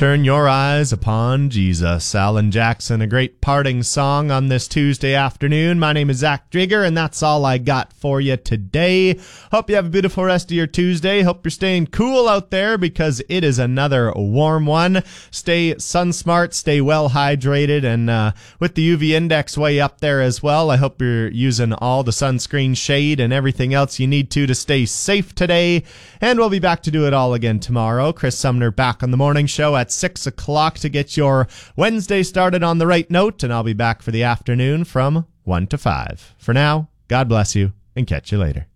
Turn your eyes upon Jesus. Alan Jackson, a great parting song on this Tuesday afternoon. My name is Zach Drieger, and that's all I got for you today. Hope you have a beautiful rest of your Tuesday. Hope you're staying cool out there because it is another warm one. Stay sun smart, stay well hydrated, and with the UV index way up there as well, I hope you're using all the sunscreen, shade, and everything else you need to stay safe today. And we'll be back to do it all again tomorrow. Chris Sumner back on the morning show at 6 o'clock to get your Wednesday started on the right note, and I'll be back for the afternoon from 1 to 5. For now, God bless you, and catch you later.